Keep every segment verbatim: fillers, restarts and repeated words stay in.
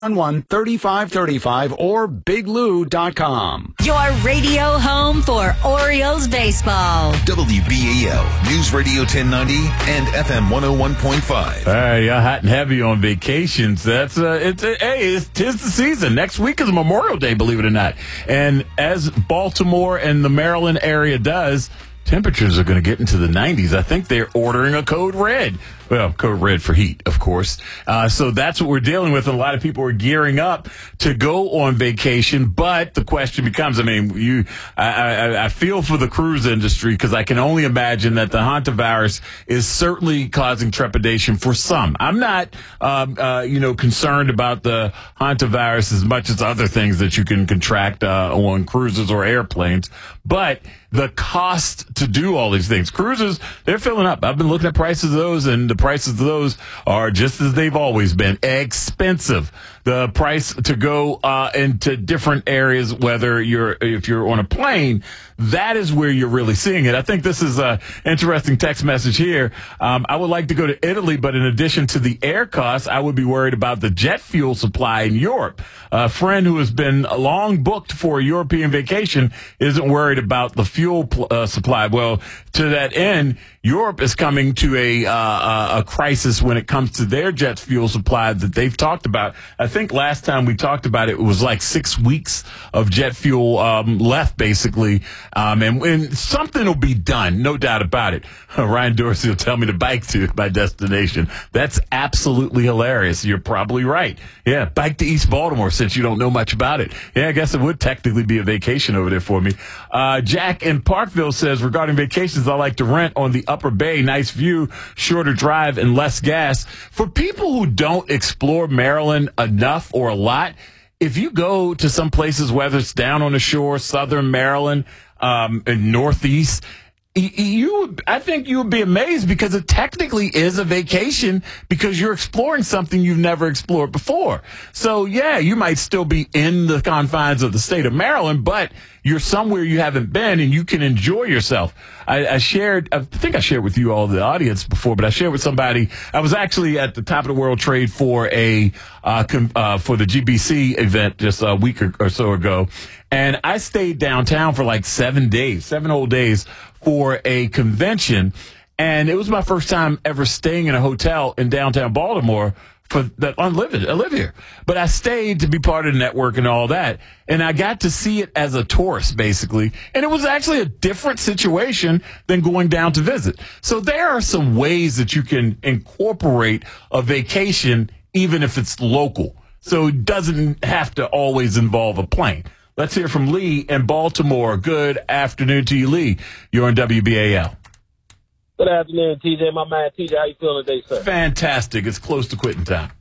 one thirty-five thirty-five or big lou dot com. Your radio home for Orioles baseball. W B A L News Radio ten ninety and F M one oh one point five. All right, y'all hot and heavy on vacations. That's uh, it's uh, hey, it's tis the season. Next week is Memorial Day, believe it or not. And as Baltimore and the Maryland area does, temperatures are going to get into the nineties. I think they're ordering a code red. Well, code red for heat, of course. Uh, so that's what we're dealing with. And a lot of people are gearing up to go on vacation. But the question becomes, I mean, you, I, I, I feel for the cruise industry because I can only imagine that the hantavirus is certainly causing trepidation for some. I'm not, um, uh, you know, concerned about the hantavirus as much as other things that you can contract uh, on cruises or airplanes. But the cost to do all these things, cruises, they're filling up. I've been looking at prices of those, and the prices of those are just as they've always been, expensive. The price to go uh, into different areas, whether you're if you're on a plane, that is where you're really seeing it. I think this is an interesting text message here. Um, I would like to go to Italy, but in addition to the air costs, I would be worried about the jet fuel supply in Europe. A friend who has been long booked for a European vacation isn't worried about the fuel uh, supply. Well, to that end, Europe is coming to a uh, a crisis when it comes to their jet fuel supply that they've talked about. I think last time we talked about it, it was like six weeks of jet fuel um, left, basically. Um, and, and something will be done, no doubt about it. Ryan Dorsey will tell me to bike to my destination. That's absolutely hilarious. You're probably right. Yeah, bike to East Baltimore since you don't know much about it. Yeah, I guess it would technically be a vacation over there for me. Uh, Jack in Parkville says, regarding vacations, I like to rent on the Upper Bay. Nice view, shorter drive, and less gas. For people who don't explore Maryland enough or a lot, if you go to some places, whether it's down on the shore, southern Maryland, um, and northeast, you, I think you would be amazed because it technically is a vacation because you're exploring something you've never explored before. So, yeah, you might still be in the confines of the state of Maryland, but you're somewhere you haven't been and you can enjoy yourself. I, I shared, I think I shared with you all the audience before, but I shared with somebody. I was actually at the Top of the World Trade for a uh, com, uh, for the G B C event just a week or, or so ago, and I stayed downtown for like seven days, seven whole days for a convention, and it was my first time ever staying in a hotel in downtown Baltimore. For that, I live, I live here, but I stayed to be part of the network and all that, and I got to see it as a tourist, basically, and it was actually a different situation than going down to visit. So there are some ways that you can incorporate a vacation, even if it's local, so it doesn't have to always involve a plane. Let's hear from Lee in Baltimore. Good afternoon to you, Lee. You're on W B A L. Good afternoon, T J. My man, T J. How you feeling today, sir? Fantastic. It's close to quitting time.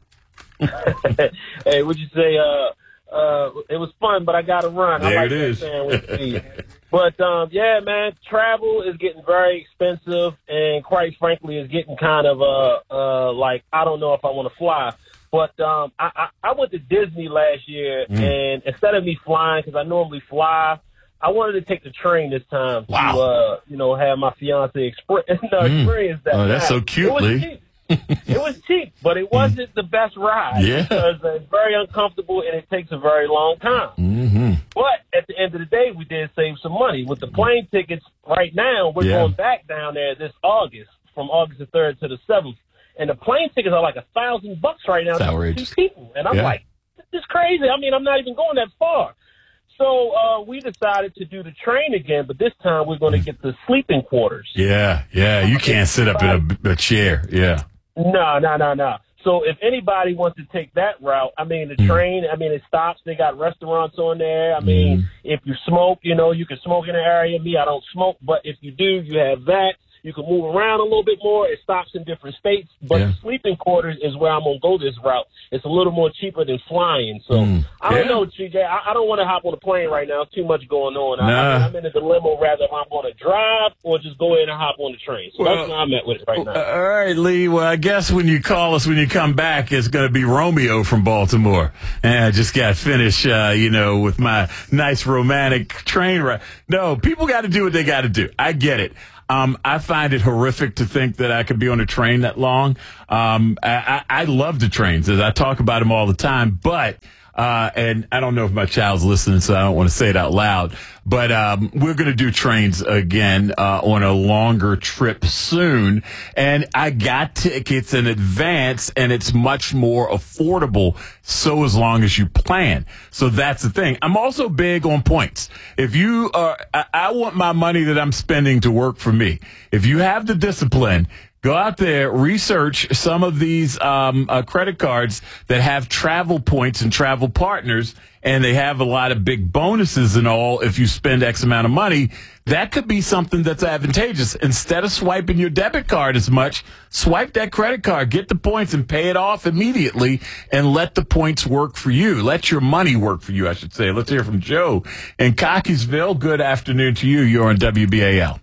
Hey, what'd you say? Uh, uh, it was fun, but I got to run. There I like it is. With but, um, yeah, man, travel is getting very expensive, and quite frankly, it's getting kind of uh, uh, like, I don't know if I want to fly. But um, I, I, I went to Disney last year, mm. and instead of me flying, because I normally fly, I wanted to take the train this time wow. to, uh, you know, have my fiance exp- no, mm. experience that. Oh, that's time. so cute, it was Lee. Cheap. It was cheap, but it wasn't mm. the best ride. Yeah. Because it's very uncomfortable, and it takes a very long time. Mm-hmm. But at the end of the day, we did save some money. With the plane tickets right now, we're yeah. going back down there this August, from August the third to the seventh. And the plane tickets are like a thousand bucks right now. It's outrageous. Two people. And I'm yeah. like, this is crazy. I mean, I'm not even going that far. So uh, we decided to do the train again, but this time we're going to get the sleeping quarters. Yeah, yeah. You can't sit up in a, a chair. Yeah. No, no, no, no. So if anybody wants to take that route, I mean, the mm. train, I mean, it stops. They got restaurants on there. I mean, mm. if you smoke, you know, you can smoke in the area. Me, I don't smoke. But if you do, you have that. You can move around a little bit more. It stops in different states. But yeah. the sleeping quarters is where I'm going to go this route. It's a little more cheaper than flying. So, mm. I don't yeah. know, T J. I, I don't want to hop on a plane right now. It's too much going on. Nah. I, I mean, I'm in a dilemma rather if I'm going to drive or just go in and hop on the train. So well, that's where I'm at with it right now. Uh, all right, Lee. Well, I guess when you call us, when you come back, it's going to be Romeo from Baltimore. And I just got finished, uh, you know, with my nice romantic train ride. No, people got to do what they got to do. I get it. Um, I find it horrific to think that I could be on a train that long. Um, I, I, I love the trains, as I talk about them all the time, but Uh, and I don't know if my child's listening, so I don't want to say it out loud. But um, we're going to do trains again uh, on a longer trip soon. And I got tickets in advance, and it's much more affordable, so as long as you plan. So that's the thing. I'm also big on points. If you are, I, I want my money that I'm spending to work for me. If you have the discipline, go out there, research some of these um, uh, credit cards that have travel points and travel partners, and they have a lot of big bonuses and all if you spend X amount of money. That could be something that's advantageous. Instead of swiping your debit card as much, swipe that credit card, get the points, and pay it off immediately, and let the points work for you. Let your money work for you, I should say. Let's hear from Joe in Cockeysville. Good afternoon to you. You're on W B A L.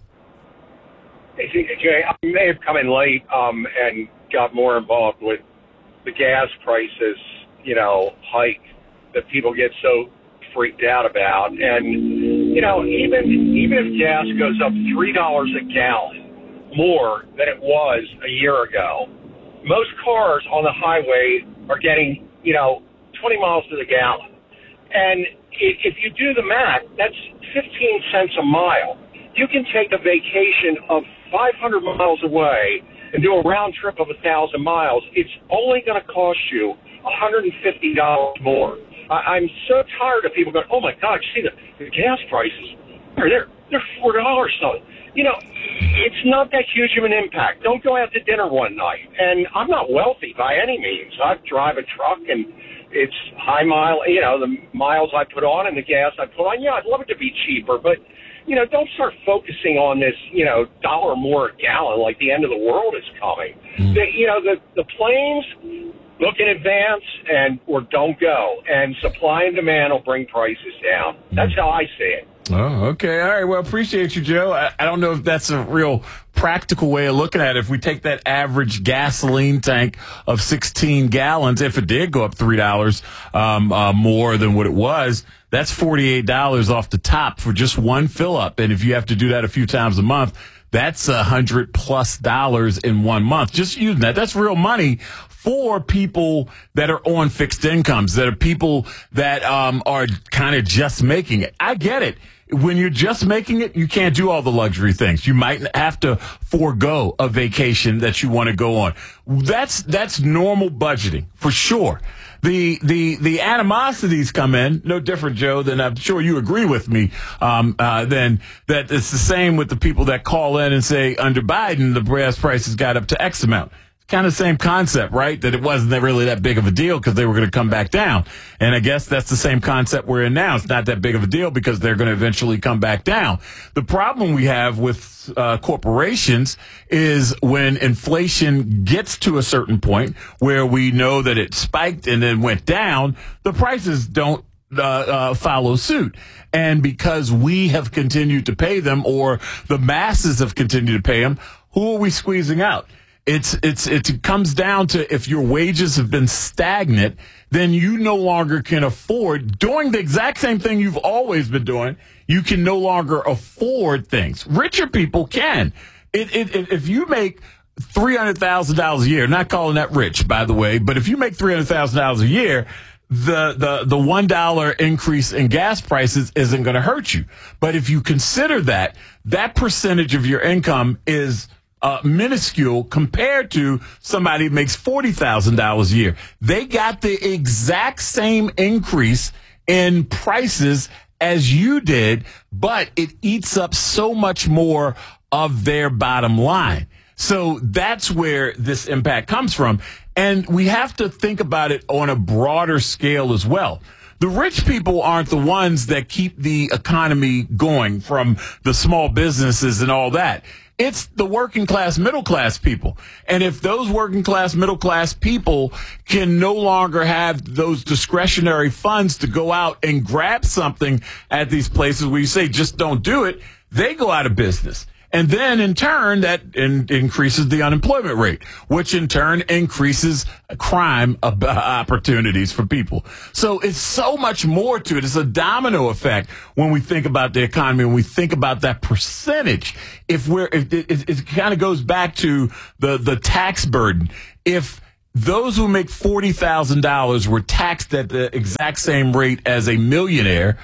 Hey, Jay, I may have come in late um, and got more involved with the gas prices, you know, hike that people get so freaked out about. And, you know, even even if gas goes up three dollars a gallon more than it was a year ago, most cars on the highway are getting, you know, twenty miles to the gallon. And if you do the math, that's fifteen cents a mile. You can take a vacation of five hundred miles away and do a round trip of one thousand miles. It's only going to cost you one hundred fifty dollars more. I, I'm so tired of people going, oh, my God, see the, the gas prices. They're, they're, they're four dollars something. You know, it's not that huge of an impact. Don't go out to dinner one night. And I'm not wealthy by any means. I drive a truck, and it's high mile, you know, the miles I put on and the gas I put on. Yeah, I'd love it to be cheaper, but you know, don't start focusing on this, you know, dollar more a gallon like the end of the world is coming. Mm. The, you know, the, the planes, look in advance and or don't go. And supply and demand will bring prices down. That's how I see it. Oh, okay. All right. Well, appreciate you, Joe. I, I don't know if that's a real practical way of looking at it. If we take that average gasoline tank of sixteen gallons, if it did go up three dollars um, uh, more than what it was, that's forty-eight dollars off the top for just one fill up. And if you have to do that a few times a month, that's a hundred plus dollars in one month. Just using that. That's real money for people that are on fixed incomes, that are people that um, are kind of just making it. I get it. When you're just making it, you can't do all the luxury things. You might have to forego a vacation that you want to go on. That's that's normal budgeting for sure. The the the animosities come in no different, Joe, than I'm sure you agree with me. Um, uh, then that it's the same with the people that call in and say under Biden the gas prices got up to X amount. Kind of same concept, right? That it wasn't really that big of a deal because they were going to come back down. And I guess that's the same concept we're in now. It's not that big of a deal because they're going to eventually come back down. The problem we have with uh, corporations is when inflation gets to a certain point where we know that it spiked and then went down, the prices don't Uh, uh, follow suit. And because we have continued to pay them, or the masses have continued to pay them, who are we squeezing out? It's, it's, it comes down to if your wages have been stagnant, then you no longer can afford doing the exact same thing you've always been doing. You can no longer afford things. Richer people can. It, it, it, if you make three hundred thousand dollars a year, not calling that rich, by the way, but if you make three hundred thousand dollars a year, the, the, the one dollar increase in gas prices isn't going to hurt you. But if you consider that, that percentage of your income is Uh, minuscule compared to somebody who makes forty thousand dollars a year. They got the exact same increase in prices as you did, but it eats up so much more of their bottom line. So that's where this impact comes from. And we have to think about it on a broader scale as well. The rich people aren't the ones that keep the economy going, from the small businesses and all that. It's the working class, middle class people. And if those working class, middle class people can no longer have those discretionary funds to go out and grab something at these places where you say, just don't do it, they go out of business. And then, in turn, that in, increases the unemployment rate, which in turn increases crime opportunities for people. So it's so much more to it. It's a domino effect when we think about the economy, when we think about that percentage. If we're, if it, it, it kind of goes back to the, the tax burden. If those who make forty thousand dollars were taxed at the exact same rate as a millionaire,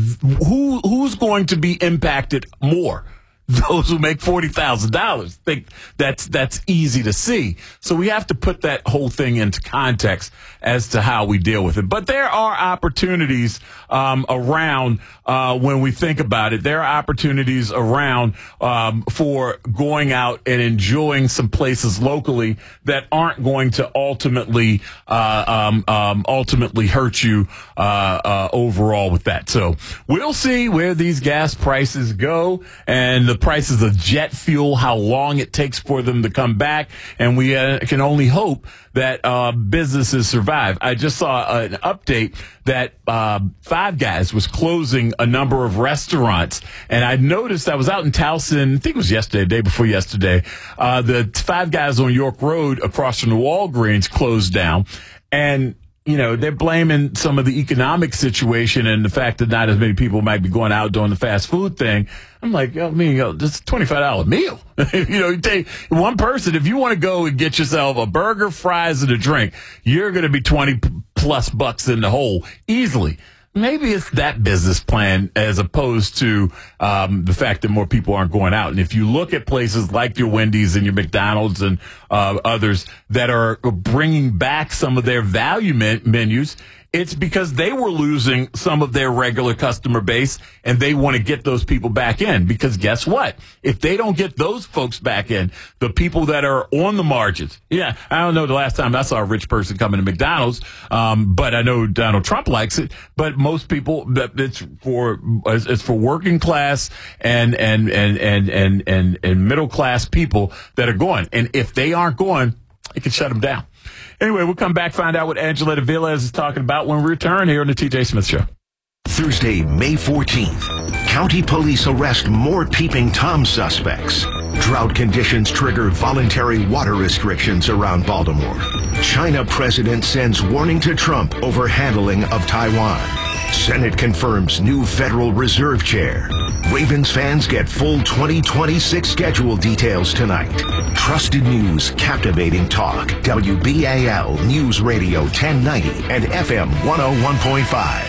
who who's going to be impacted more? Those who make forty thousand dollars. Think that's that's easy to see. So we have to put that whole thing into context as to how we deal with it. But there are opportunities um, around uh, when we think about it. There are opportunities around um, for going out and enjoying some places locally that aren't going to ultimately uh, um, um, ultimately hurt you uh, uh, overall with that. So we'll see where these gas prices go and the prices of jet fuel, how long it takes for them to come back. And we uh, can only hope that uh, businesses survive. I just saw an update that uh, Five Guys was closing a number of restaurants. And I noticed, I was out in Towson, I think it was yesterday, day before yesterday, uh, the Five Guys on York Road across from the Walgreens closed down. And you know, they're blaming some of the economic situation and the fact that not as many people might be going out doing the fast food thing. I'm like, I mean, yo, this is a twenty-five dollars meal. you know, you take one person, if you want to go and get yourself a burger, fries, and a drink, you're going to be twenty plus bucks in the hole easily. Maybe it's that business plan as opposed to um, the fact that more people aren't going out. And if you look at places like your Wendy's and your McDonald's and uh, others that are bringing back some of their value men- menus, it's because they were losing some of their regular customer base, and they want to get those people back in. Because guess what? If they don't get those folks back in, the people that are on the margins. Yeah, I don't know the last time I saw a rich person coming to McDonald's, um, but I know Donald Trump likes it. But most people, it's for it's for working class and and and and and and, and middle class people that are going. And if they aren't going, it can shut them down. Anyway, we'll come back, find out what Angela Villas is talking about when we return here on the T J Smith Show. Thursday, May fourteenth, county police arrest more Peeping Tom suspects. Drought conditions trigger voluntary water restrictions around Baltimore. China president sends warning to Trump over handling of Taiwan. Senate confirms new Federal Reserve chair. Ravens fans get full twenty twenty-six schedule details tonight. Trusted news, captivating talk. W B A L News Radio ten ninety and F M one oh one point five.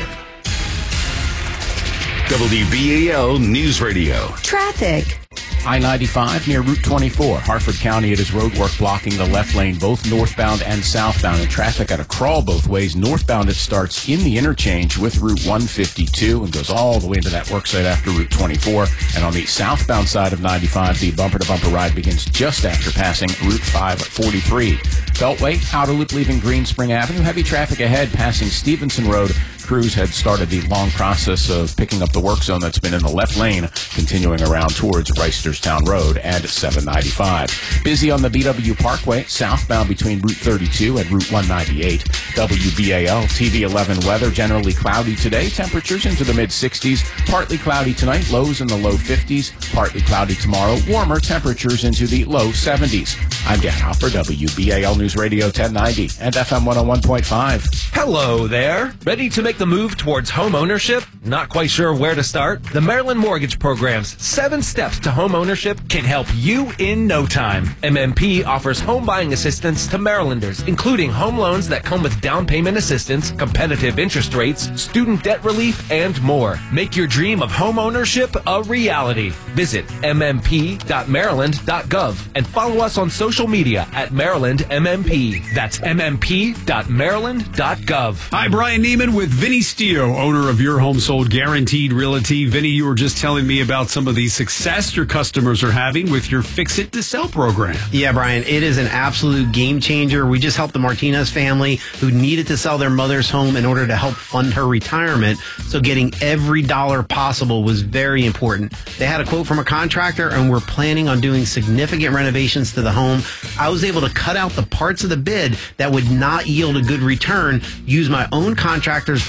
W B A L News Radio. Traffic. I ninety-five near Route twenty-four. Harford County, it is roadwork blocking the left lane, both northbound and southbound. And traffic got to crawl both ways. Northbound, it starts in the interchange with Route one fifty-two and goes all the way into that work site after Route twenty-four. And on the southbound side of ninety-five, the bumper-to-bumper ride begins just after passing Route five forty-three. Beltway, outer loop leaving Green Spring Avenue. Heavy traffic ahead passing Stevenson Road. Crews had started the long process of picking up the work zone that's been in the left lane, continuing around towards Reisterstown Road and seven ninety-five. Busy on the B W Parkway, southbound between Route thirty-two and Route one ninety-eight. W B A L T V eleven weather, generally cloudy today. Temperatures into the mid-sixties. Partly cloudy tonight, lows in the low fifties. Partly cloudy tomorrow, warmer temperatures into the low seventies. I'm Dan Hopper, W B A L News Radio ten ninety and F M one oh one point five. Hello there. Ready to make the move towards home ownership? Not quite sure where to start? The Maryland Mortgage Program's seven steps to home ownership can help you in no time. M M P offers home buying assistance to Marylanders, including home loans that come with down payment assistance, competitive interest rates, student debt relief, and more. Make your dream of home ownership a reality. Visit m m p dot maryland dot gov and follow us on social media at Maryland M M P. That's m m p dot maryland dot gov. Hi, Brian Neiman with Vinny Stio, owner of Your Home Sold Guaranteed Realty. Vinny, you were just telling me about some of the success your customers are having with your Fix It to Sell program. Yeah, Brian, it is an absolute game changer. We just helped the Martinez family who needed to sell their mother's home in order to help fund her retirement. So getting every dollar possible was very important. They had a quote from a contractor and were planning on doing significant renovations to the home. I was able to cut out the parts of the bid that would not yield a good return, use my own contractors for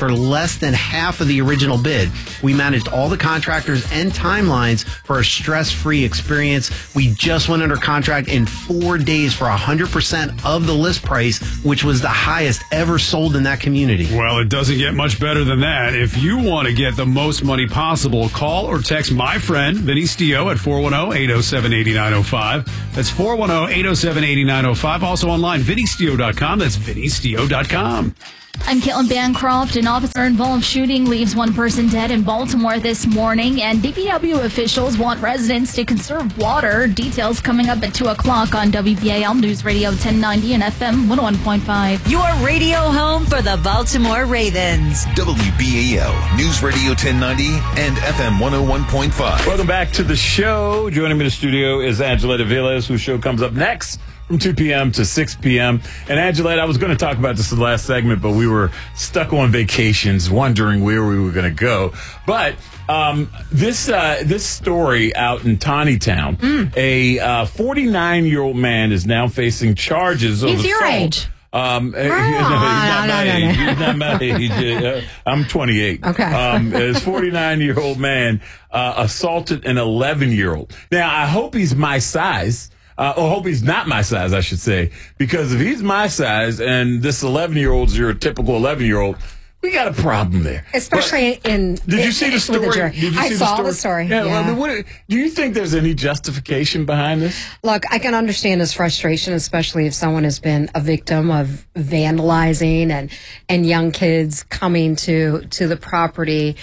for less than half of the original bid. We managed all the contractors and timelines for a stress-free experience. We just went under contract in four days for one hundred percent of the list price, which was the highest ever sold in that community. Well, it doesn't get much better than that. If you want to get the most money possible, call or text my friend, Vinny Stio, at four one zero, eight zero seven, eight nine zero five. That's four one zero, eight zero seven, eight nine zero five. Also online, vinny stio dot com. That's vinny stio dot com. I'm Caitlin Bancroft. An officer-involved shooting leaves one person dead in Baltimore this morning, and D P W officials want residents to conserve water. Details coming up at two o'clock on W B A L News Radio ten ninety and F M one oh one point five. Your radio home for the Baltimore Ravens. W B A L News Radio ten ninety and F M one oh one point five. Welcome back to the show. Joining me in the studio is Angeletta Villas, whose show comes up next from two p.m. to six p.m. And Angeletta, I was going to talk about this in the last segment, but we were stuck on vacations, wondering where we were going to go. But um, this uh, this story out in Tawnytown, mm. a uh, forty-nine-year-old man is now facing charges of assault. He's your age. Um, oh, he's not no, my no, no, age. no. He's not my age. Uh, I'm twenty-eight. Okay. Um, this forty-nine-year-old man uh, assaulted an eleven-year-old. Now, I hope he's my size. Uh, or hope he's not my size, I should say. Because if he's my size and this eleven-year-old's your typical eleven-year-old, we got a problem there. Especially but, in... Did you in, see the story? The did you see I the saw story? the story. Yeah. yeah. Well, I mean, what, do you think there's any justification behind this? Look, I can understand his frustration, especially if someone has been a victim of vandalizing and, and young kids coming to, to the property.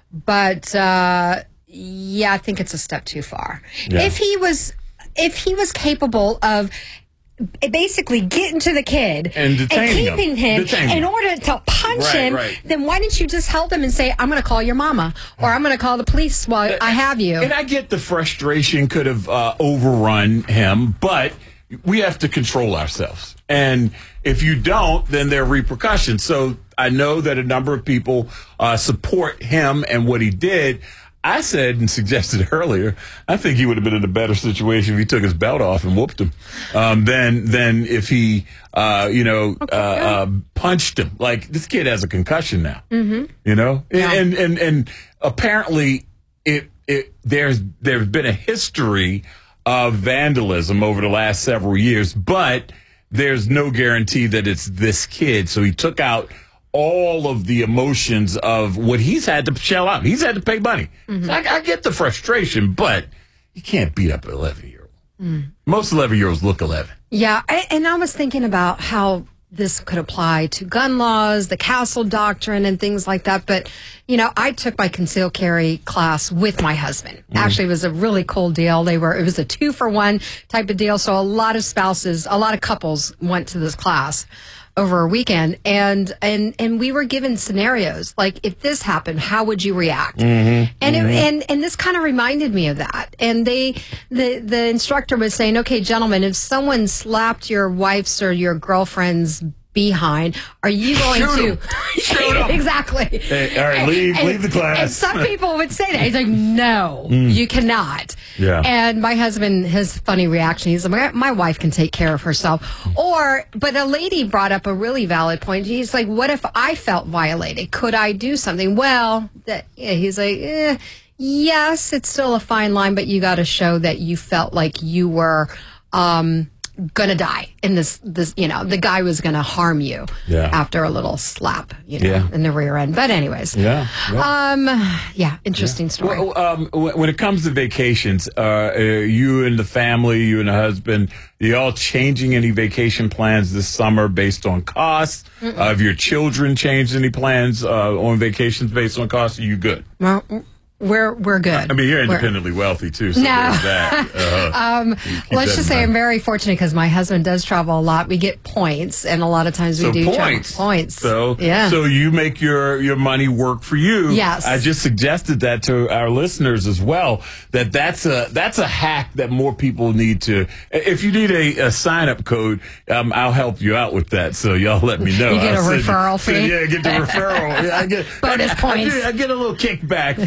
But, uh, yeah, I think it's a step too far. Yeah. If he was... If he was capable of basically getting to the kid and, and keeping him, him in order to punch right, him, right. then why didn't you just help him and say, I'm going to call your mama or I'm going to call the police while I have you? And I get the frustration could have uh, overrun him, but we have to control ourselves. And if you don't, then there are repercussions. So I know that a number of people uh, support him and what he did. I said and suggested earlier, I think he would have been in a better situation if he took his belt off and whooped him um, than than if he, uh, you know, okay, uh, uh, punched him. Like, this kid has a concussion now, mm-hmm. you know? Yeah. And, and and apparently it it there's there's been a history of vandalism over the last several years, but there's no guarantee that it's this kid. So he took out all of the emotions of what he's had to shell out. He's had to pay money. Mm-hmm. I, I get the frustration, but you can't beat up an eleven-year-old. Mm. Most eleven-year-olds look eleven. Yeah, I, and I was thinking about how this could apply to gun laws, the Castle Doctrine, and things like that. But, you know, I took my concealed carry class with my husband. Mm. Actually, it was a really cool deal. They were, it was a two for one type of deal. So a lot of spouses, a lot of couples went to this class over a weekend, and and and we were given scenarios like, if this happened, how would you react? Mm-hmm, and mm-hmm. It, and and this kind of reminded me of that. And they the the instructor was saying, okay, gentlemen, if someone slapped your wife's or your girlfriend's behind, are you going Shoot to Shoot him. Exactly? Hey, all right, leave and, leave the class. And some people would say that. He's like, no, mm. you cannot. Yeah. And my husband, his funny reaction, he's like, my wife can take care of herself. Or, but a lady brought up a really valid point. He's like, what if I felt violated? Could I do something? Well, that, yeah, he's like, eh, yes, it's still a fine line, but you got to show that you felt like you were um, gonna die in this. This, you know, the guy was gonna harm you yeah. after a little slap, you know, yeah. in the rear end. But anyways, yeah, yeah. um, yeah, interesting yeah. story. Well, um, when it comes to vacations, uh, uh, you and the family, you and the husband, are you all changing any vacation plans this summer based on costs? Uh, have your children changed any plans uh, on vacations based on costs? Are you good? Well, We're we're good. I mean, you're independently we're, wealthy too. So no, that. Uh, um, let's just say mind. I'm very fortunate because my husband does travel a lot. We get points, and a lot of times we so do points. Travel. Points. So yeah. So you make your your money work for you. Yes. I just suggested that to our listeners as well. That that's a that's a hack that more people need to. If you need a, a sign up code, um, I'll help you out with that. So y'all let me know. You get I'll a referral you, fee. Yeah, get the referral. Yeah, I get bonus I, points. I, I get a little kickback from it, but.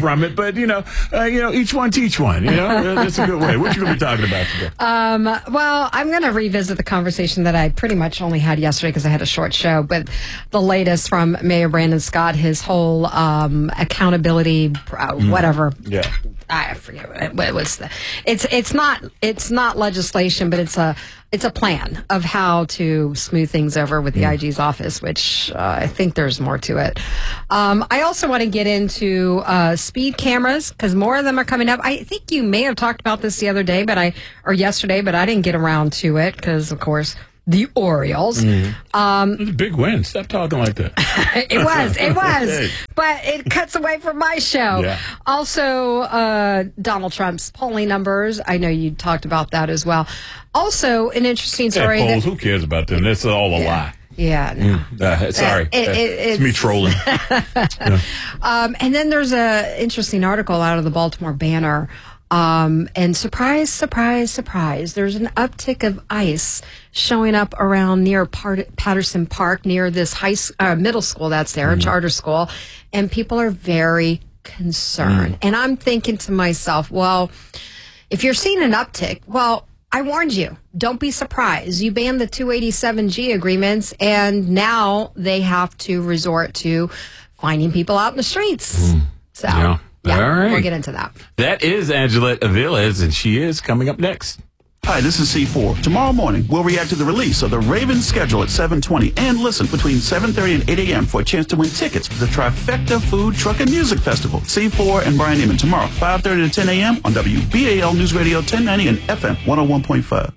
but you know, uh, you know, each one teach one. You know, that's a good way. What you gonna be talking about today? Um, well, I'm going to revisit the conversation that I pretty much only had yesterday because I had a short show. But the latest from Mayor Brandon Scott, his whole um, accountability, uh, whatever. Yeah. I forget what, what what's the. It's it's not it's not legislation, but it's a it's a plan of how to smooth things over with the mm. I G's office, which uh, I think there's more to it. Um, I also want to get into uh, speed cameras because more of them are coming up. I think you may have talked about this the other day, but I or yesterday, but I didn't get around to it because, of course, the Orioles. Mm. Um, it was a big win. Stop talking like that. it was, it was. But it cuts away from my show. Yeah. Also, uh, Donald Trump's polling numbers. I know you talked about that as well. Also, an interesting story. Hey, polls, that, who cares about them? That's all a yeah. lie. Yeah. No. Mm. Uh, sorry. Uh, it, it, it's, it's me trolling. yeah. um, and then there's a interesting article out of the Baltimore Banner. Um, and surprise, surprise, surprise, there's an uptick of ICE showing up around near Part- Patterson Park, near this high uh, middle school that's there, mm-hmm. a charter school, and people are very concerned. Mm. And I'm thinking to myself, well, if you're seeing an uptick, well, I warned you. Don't be surprised. You banned the two eighty-seven G agreements, and now they have to resort to finding people out in the streets. Mm. So. Yeah. Yeah, All right. We'll get into that. That is Angelette Aviles, and she is coming up next. Hi, this is C four. Tomorrow morning, we'll react to the release of the Ravens schedule at seven twenty and listen between seven thirty and eight a.m. for a chance to win tickets to the Trifecta Food, Truck, and Music Festival. C four and Brian Neiman tomorrow, five thirty to ten a.m. on W B A L News Radio ten ninety and F M one oh one point five.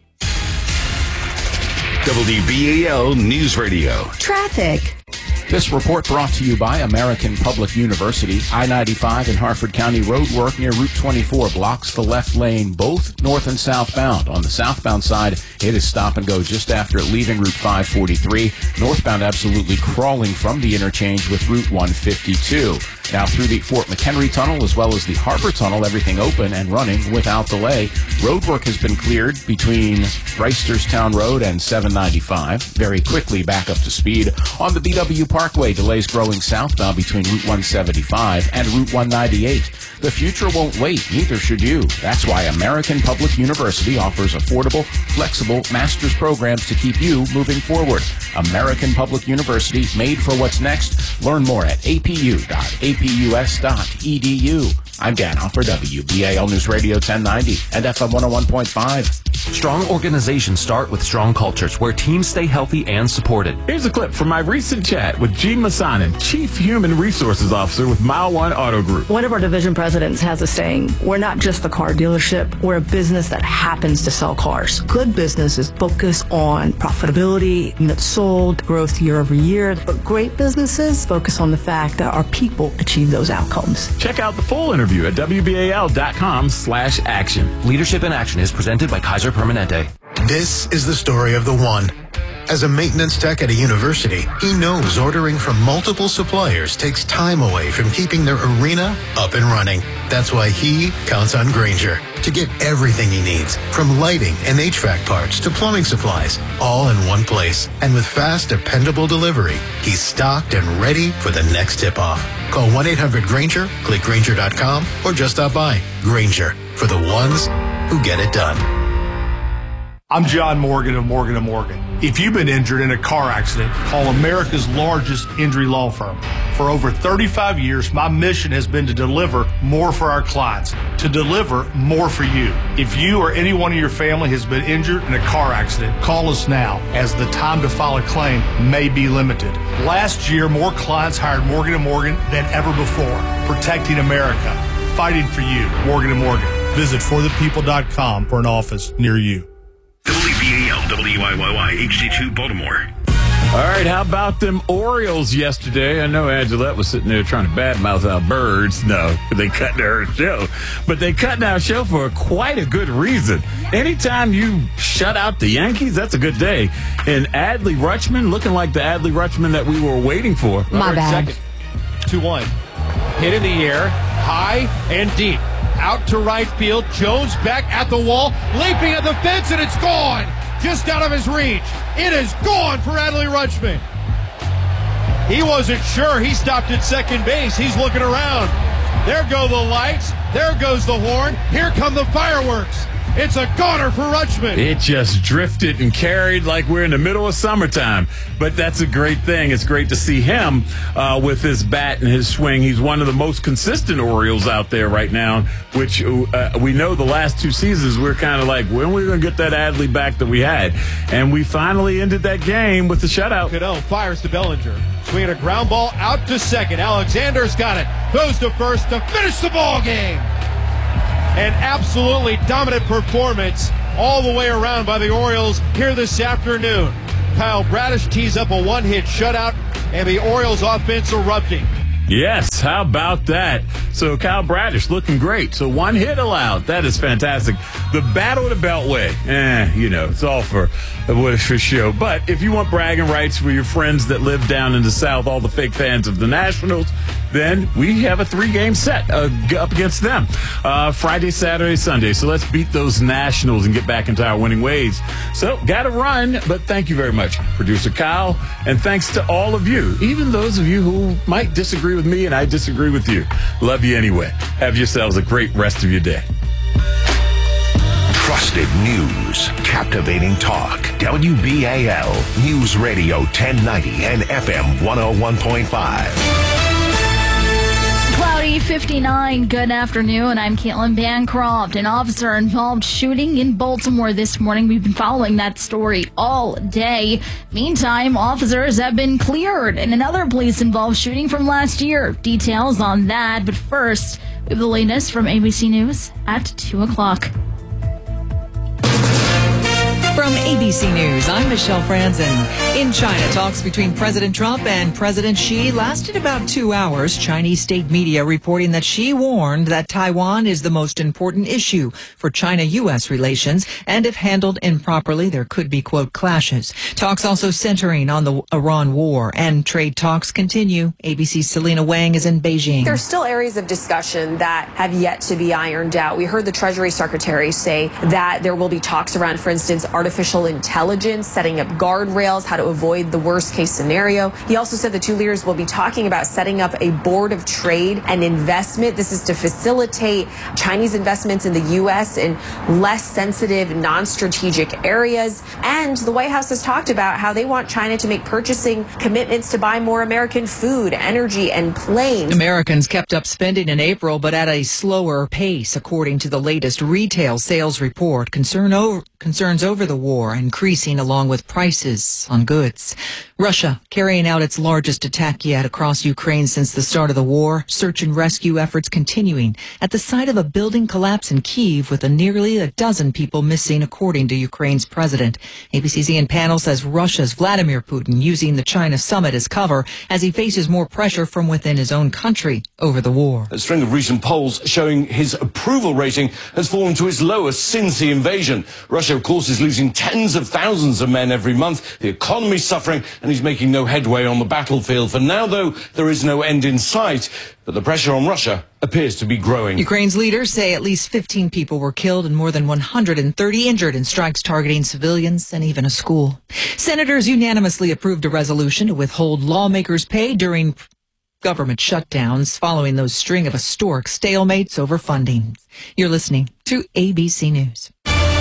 W B A L News Radio. Traffic. This report brought to you by American Public University. I ninety-five in Harford County road work near Route twenty-four blocks the left lane, both north and southbound. On the southbound side, it is stop and go just after leaving Route five forty-three. Northbound absolutely crawling from the interchange with Route one fifty-two. Now through the Fort McHenry Tunnel as well as the Harbor Tunnel, everything open and running without delay. Roadwork has been cleared between Reisterstown Road and seven ninety-five. Very quickly back up to speed. On the B W Parkway, delays growing southbound between Route one seventy-five and Route one ninety-eight. The future won't wait, neither should you. That's why American Public University offers affordable, flexible master's programs to keep you moving forward. American Public University, made for what's next. Learn more at a p u dot a p u s dot e d u. I'm Dan Hoffer, W B A L News Radio ten ninety and F M one oh one point five. Strong organizations start with strong cultures where teams stay healthy and supported. Here's a clip from my recent chat with Gene Massanin, Chief Human Resources Officer with Mile One Auto Group. One of our division presidents has a saying, we're not just the car dealership, we're a business that happens to sell cars. Good businesses focus on profitability, units sold, growth year over year, but great businesses focus on the fact that our people achieve those outcomes. Check out the full interview at W B A L dot com slash action. Leadership in Action is presented by Kaiser Permanente. This is the story of the one. As a maintenance tech at a university, he knows ordering from multiple suppliers takes time away from keeping their arena up and running. That's why he counts on Grainger to get everything he needs, from lighting and H V A C parts to plumbing supplies, all in one place. And with fast, dependable delivery, he's stocked and ready for the next tip-off. Call one eight hundred Grainger, click Grainger dot com, or just stop by. Grainger, for the ones who get it done. I'm John Morgan of Morgan and Morgan. If you've been injured in a car accident, call America's largest injury law firm. For over thirty-five years, my mission has been to deliver more for our clients, to deliver more for you. If you or anyone in your family has been injured in a car accident, call us now, as the time to file a claim may be limited. Last year, more clients hired Morgan and Morgan than ever before, protecting America, fighting for you. Morgan and Morgan. Visit for the people dot com for an office near you. W B A L W I Y Y H D two Baltimore. All right, how about them Orioles yesterday? I know Angelette was sitting there trying to badmouth our birds. No, they cut our show. But they cut our show for quite a good reason. Anytime you shut out the Yankees, that's a good day. And Adley Rutschman, looking like the Adley Rutschman that we were waiting for. My bad. two one. Hit in the air, high and deep. Out to right field. Jones back at the wall, leaping at the fence, and it's gone. Just out of his reach. It is gone for Adley Rutschman. He wasn't sure. He stopped at second base. He's looking around. There go the lights. There goes the horn. Here come the fireworks. It's a goner for Rutschman. It just drifted and carried like we're in the middle of summertime. But that's a great thing. It's great to see him uh, with his bat and his swing. He's one of the most consistent Orioles out there right now, which uh, we know the last two seasons we're kind of like, when are we going to get that Adley back that we had? And we finally ended that game with the shutout. Cano fires to Bellinger. Swinging a ground ball out to second. Alexander's got it. Goes to first to finish the ball game. An absolutely dominant performance all the way around by the Orioles here this afternoon. Kyle Bradish tees up a one-hit shutout, and the Orioles offense erupting. Yes, how about that? So Kyle Bradish looking great. So one hit allowed. That is fantastic. The Battle of the Beltway. Eh, you know, it's all for, for show. But if you want bragging rights for your friends that live down in the South, all the fake fans of the Nationals, then we have a three-game set uh, up against them. Uh, Friday, Saturday, Sunday. So let's beat those Nationals and get back into our winning ways. So, got to run, but thank you very much, Producer Kyle. And thanks to all of you, even those of you who might disagree with me and I disagree with you. Love you anyway. Have yourselves a great rest of your day. Trusted news, captivating talk. W B A L News Radio ten ninety and F M one oh one point five. Cloudy fifty-nine. Good afternoon. I'm Caitlin Bancroft. An officer involved shooting in Baltimore this morning. We've been following that story all day. Meantime, officers have been cleared in another police-involved shooting from last year. Details on that. But first, we have the latest from A B C News at two o'clock. From A B C News, I'm Michelle Franzen. In China, talks between President Trump and President Xi lasted about two hours. Chinese state media reporting that Xi warned that Taiwan is the most important issue for China-U S relations, and if handled improperly, there could be, quote, clashes. Talks also centering on the Iran war, and trade talks continue. A B C's Selena Wang is in Beijing. There's still areas of discussion that have yet to be ironed out. We heard the Treasury Secretary say that there will be talks around, for instance, artificial intelligence, setting up guardrails, how to avoid the worst case scenario. He also said the two leaders will be talking about setting up a board of trade and investment. This is to facilitate Chinese investments in the U S in less sensitive, non-strategic areas. And the White House has talked about how they want China to make purchasing commitments to buy more American food, energy, and planes. Americans kept up spending in April, but at a slower pace, according to the latest retail sales report. Concern over, concerns over the war increasing along with prices on goods. Russia carrying out its largest attack yet across Ukraine since the start of the war. Search and rescue efforts continuing at the site of a building collapse in Kyiv with a nearly a dozen people missing, according to Ukraine's president. A B C's Ian Pannell says Russia's Vladimir Putin using the China summit as cover as he faces more pressure from within his own country over the war. A string of recent polls showing his approval rating has fallen to its lowest since the invasion. Russia, of course, is losing tens of thousands of men every month. The economy's suffering, and he's making no headway on the battlefield. For now, though, there is no end in sight. But the pressure on Russia appears to be growing. Ukraine's leaders say at least fifteen people were killed and more than one hundred thirty injured in strikes targeting civilians and even a school. Senators unanimously approved a resolution to withhold lawmakers' pay during government shutdowns following those string of historic stalemates over funding. You're listening to A B C News.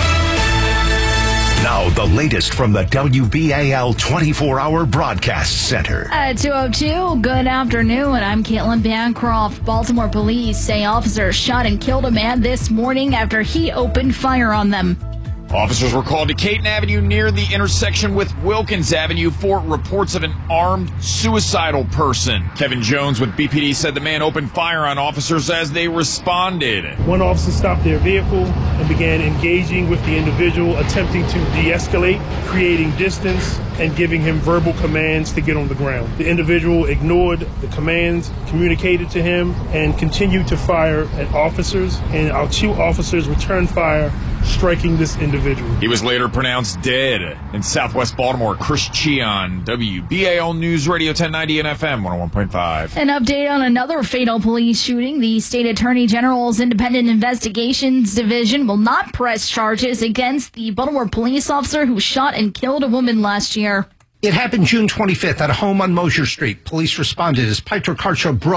Now, the latest from the W B A L twenty-four hour Broadcast Center. At two oh two, good afternoon. I'm Caitlin Bancroft. Baltimore police say officers shot and killed a man this morning after he opened fire on them. Officers were called to Caton Avenue near the intersection with Wilkins Avenue for reports of an armed suicidal person. Kevin Jones with B P D said the man opened fire on officers as they responded. One officer stopped their vehicle and began engaging with the individual, attempting to de-escalate, creating distance, and giving him verbal commands to get on the ground. The individual ignored the commands communicated to him and continued to fire at officers, and our two officers returned fire, striking this individual. He was later pronounced dead. In Southwest Baltimore, Chris Cheon, W B A L News Radio ten ninety and F M one oh one point five. An update on another fatal police shooting. The State Attorney General's Independent Investigations Division will not press charges against the Baltimore police officer who shot and killed a woman last year. It happened June twenty-fifth at a home on Mosier Street. Police responded as Pietro Carcho Brooks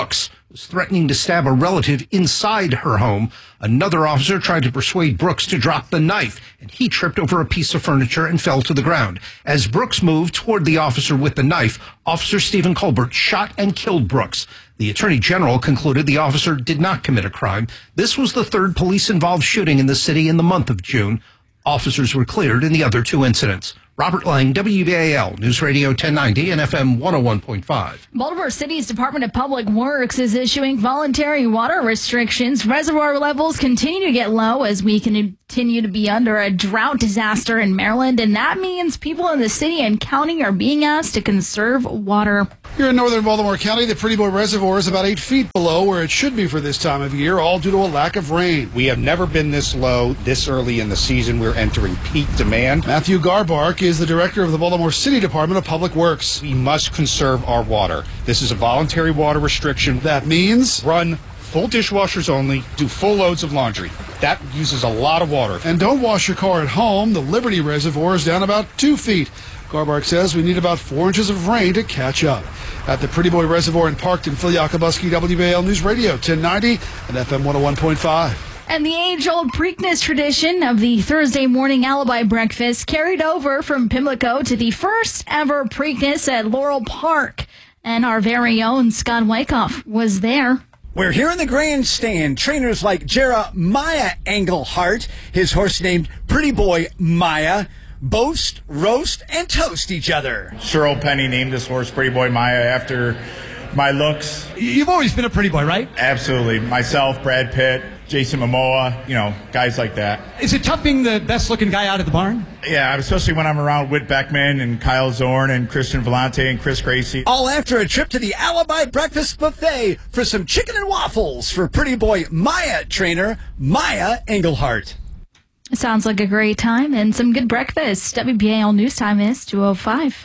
was threatening to stab a relative inside her home. Another officer tried to persuade Brooks to drop the knife, and he tripped over a piece of furniture and fell to the ground. As Brooks moved toward the officer with the knife, Officer Stephen Colbert shot and killed Brooks. The Attorney General concluded the officer did not commit a crime. This was the third police-involved shooting in the city in the month of June. Officers were cleared in the other two incidents. Robert Lang, W B A L, News Radio ten ninety and F M one oh one point five. Baltimore City's Department of Public Works is issuing voluntary water restrictions. Reservoir levels continue to get low as we continue to be under a drought disaster in Maryland, and that means people in the city and county are being asked to conserve water. Here in northern Baltimore County, the Pretty Boy Reservoir is about eight feet below where it should be for this time of year, all due to a lack of rain. We have never been this low this early in the season. We're entering peak demand. Matthew Garbark is the director of the Baltimore City Department of Public Works. We must conserve our water. This is a voluntary water restriction. That means run full dishwashers only, do full loads of laundry. That uses a lot of water. And don't wash your car at home. The Liberty Reservoir is down about two feet. Garbark says we need about four inches of rain to catch up. At the Pretty Boy Reservoir in Parkton, Phil Yakubuski, W B A L News Radio ten ninety and F M one oh one point five. And the age-old Preakness tradition of the Thursday morning alibi breakfast carried over from Pimlico to the first ever Preakness at Laurel Park. And our very own Scott Wyckoff was there. We're here in the grandstand. Trainers like Jeremiah Engelhart, his horse named Pretty Boy Maya, boast, roast, and toast each other. Cheryl Penny named this horse Pretty Boy Maya after my looks. You've always been a pretty boy, right? Absolutely. Myself, Brad Pitt, Jason Momoa, you know, guys like that. Is it tough being the best-looking guy out at the barn? Yeah, especially when I'm around Whit Beckman and Kyle Zorn and Christian Vellante and Chris Gracie. All after a trip to the Alibi Breakfast Buffet for some chicken and waffles for Pretty Boy Maya trainer Maya Engelhart. Sounds like a great time and some good breakfast. W B A L News Time is two oh five.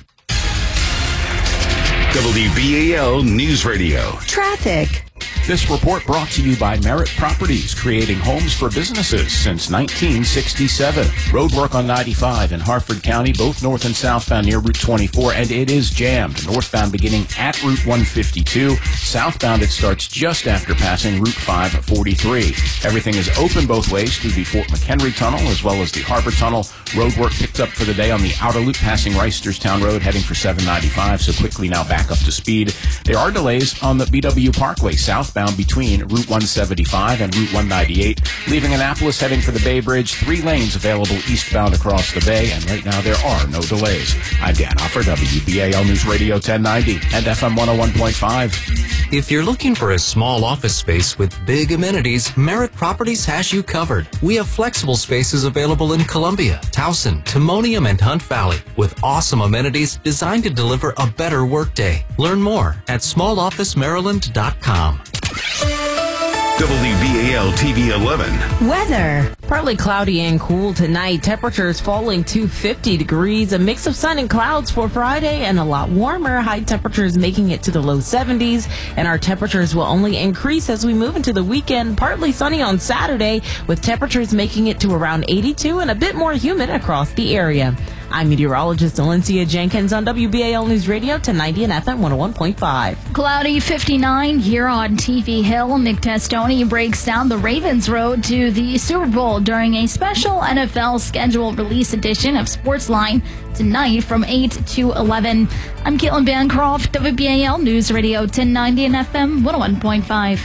W B A L News Radio. Traffic. This report brought to you by Merritt Properties, creating homes for businesses since nineteen sixty-seven. Roadwork on ninety-five in Harford County, both north and southbound near Route twenty-four, and it is jammed. Northbound beginning at Route one fifty-two. Southbound it starts just after passing Route five forty-three. Everything is open both ways through the Fort McHenry Tunnel as well as the Harbor Tunnel. Roadwork picked up for the day on the outer loop passing Reisterstown Road heading for seven ninety-five, so quickly now back up to speed. There are delays on the B W Parkway southbound between Route one seventy-five and Route one ninety-eight, leaving Annapolis heading for the Bay Bridge. Three lanes available eastbound across the bay, and right now there are no delays. I'm Dan Offer, W B A L News Radio ten ninety and F M one oh one point five. If you're looking for a small office space with big amenities, Merritt Properties has you covered. We have flexible spaces available in Columbia, Towson, Timonium, and Hunt Valley with awesome amenities designed to deliver a better workday. Learn more at small office maryland dot com. W B A L T V eleven. Weather. Partly cloudy and cool tonight. Temperatures falling to fifty degrees. A mix of sun and clouds for Friday and a lot warmer. High temperatures making it to the low seventies. And our temperatures will only increase as we move into the weekend. Partly sunny on Saturday with temperatures making it to around eighty-two and a bit more humid across the area. I'm meteorologist Valencia Jenkins on W B A L News Radio ten ninety and F M one oh one point five. Cloudy fifty-nine here on T V Hill. Nick Testoni breaks down the Ravens' road to the Super Bowl during a special N F L schedule release edition of Sportsline tonight from eight to eleven. I'm Caitlin Bancroft, W B A L News Radio ten ninety and F M one oh one point five.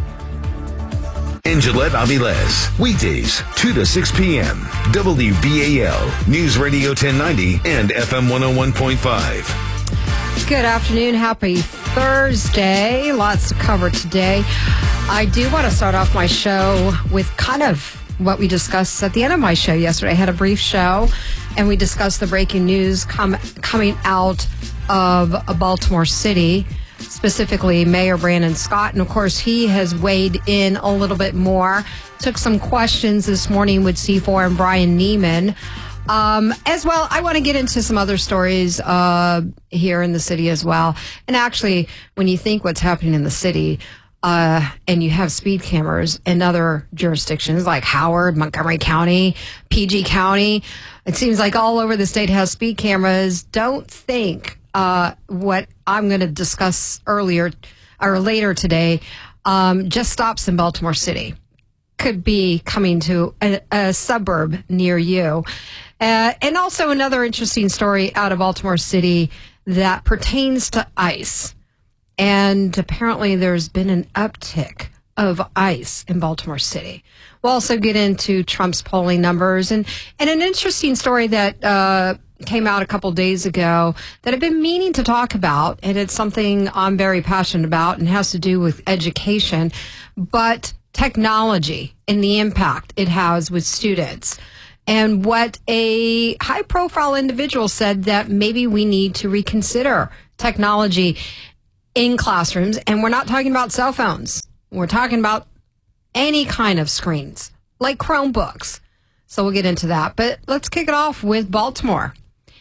In Gillette Avilés, weekdays, two to six p.m. W B A L News Radio ten ninety and F M one oh one point five. Good afternoon. Happy Thursday. Lots to cover today. I do want to start off my show with kind of what we discussed at the end of my show yesterday. I had a brief show, and we discussed the breaking news com- coming out of Baltimore City, specifically Mayor Brandon Scott. And, of course, he has weighed in a little bit more. Took some questions this morning with C four and Brian Neiman. Um, as well, I want to get into some other stories uh, here in the city as well. And actually, when you think what's happening in the city, uh, and you have speed cameras in other jurisdictions like Howard, Montgomery County, P G County, it seems like all over the state has speed cameras. Don't think uh, what I'm going to discuss earlier or later today um, just stops in Baltimore City. Could be coming to a, a suburb near you. Uh, and also another interesting story out of Baltimore City that pertains to ICE. And apparently there's been an uptick of ICE in Baltimore City. We'll also get into Trump's polling numbers and, and an interesting story that uh, came out a couple days ago that I've been meaning to talk about. And it's something I'm very passionate about and has to do with education, but technology and the impact it has with students. And what a high profile individual said that maybe we need to reconsider technology in classrooms. And we're not talking about cell phones. We're talking about any kind of screens, like Chromebooks. So we'll get into that. But let's kick it off with Baltimore.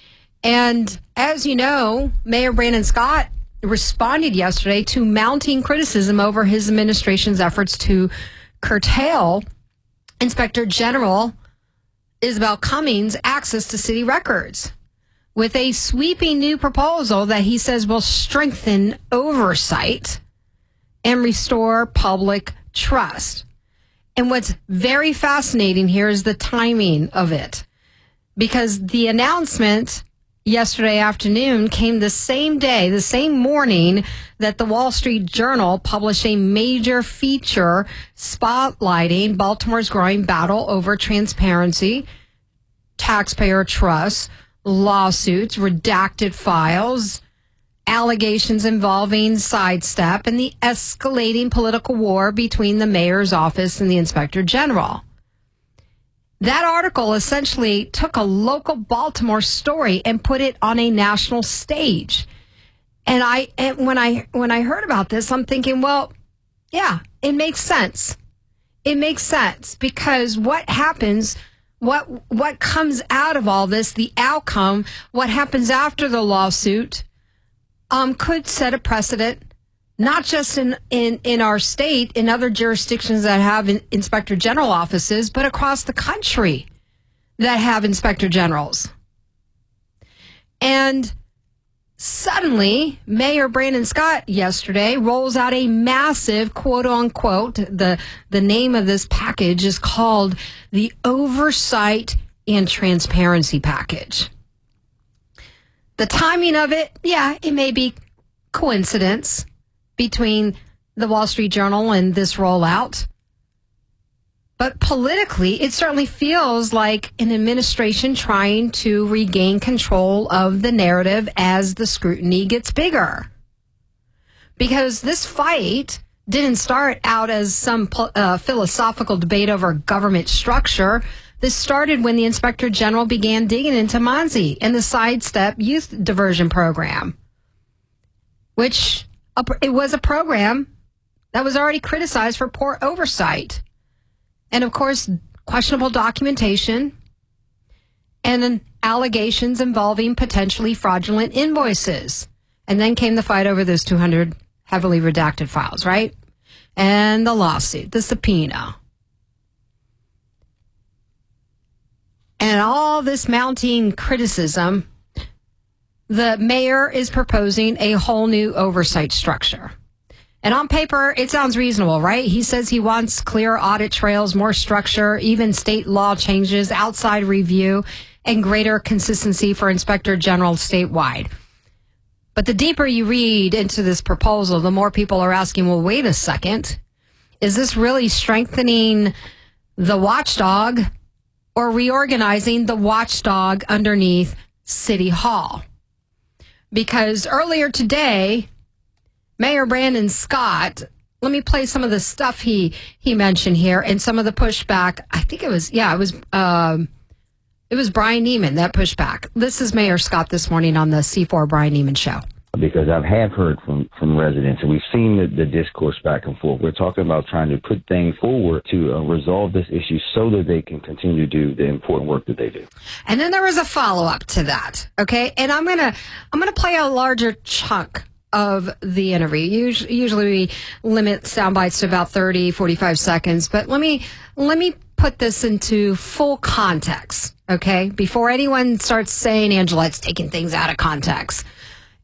And as you know, Mayor Brandon Scott responded yesterday to mounting criticism over his administration's efforts to curtail Inspector General Isabel Cummings' access to city records with a sweeping new proposal that he says will strengthen oversight and restore public trust. And what's very fascinating here is the timing of it, because the announcement yesterday afternoon came the same day, the same morning that the Wall Street Journal published a major feature spotlighting Baltimore's growing battle over transparency, taxpayer trust, lawsuits, redacted files, allegations involving Sidestep, and the escalating political war between the mayor's office and the inspector general. That article essentially took a local Baltimore story and put it on a national stage. And I, and when I, when I heard about this, I'm thinking, well, yeah, it makes sense. It makes sense because what happens, what, what comes out of all this, the outcome, what happens after the lawsuit, um, could set a precedent, not just in, in, in our state, in other jurisdictions that have in, inspector general offices, but across the country that have inspector generals. And suddenly, Mayor Brandon Scott yesterday rolls out a massive, quote unquote, the, the name of this package is called the Oversight and Transparency Package. The timing of it, yeah, it may be coincidence between the Wall Street Journal and this rollout. But politically, it certainly feels like an administration trying to regain control of the narrative as the scrutiny gets bigger. Because this fight didn't start out as some uh, philosophical debate over government structure. This started when the Inspector General began digging into Monzi and the Sidestep Youth Diversion Program, which it was a program that was already criticized for poor oversight. And of course, questionable documentation and then allegations involving potentially fraudulent invoices. And then came the fight over those two hundred heavily redacted files, right? And the lawsuit, the subpoena. And all this mounting criticism, the mayor is proposing a whole new oversight structure. And on paper, it sounds reasonable, right? He says he wants clear audit trails, more structure, even state law changes, outside review, and greater consistency for Inspector General statewide. But the deeper you read into this proposal, the more people are asking, well, wait a second. Is this really strengthening the watchdog or reorganizing the watchdog underneath City Hall? Because earlier today, Mayor Brandon Scott, let me play some of the stuff he, he mentioned here and some of the pushback. I think it was, yeah, it was, um, it was Brian Neiman that pushback. This is Mayor Scott this morning on the C four Brian Neiman Show. Because I have heard from, from residents, and we've seen the, the discourse back and forth. We're talking about trying to put things forward to uh, resolve this issue so that they can continue to do the important work that they do. And then there was a follow-up to that, okay? And I'm gonna I'm gonna play a larger chunk of the interview. Usually, usually we limit sound bites to about thirty, forty-five seconds, but let me let me put this into full context, okay? Before anyone starts saying Angelette's taking things out of context.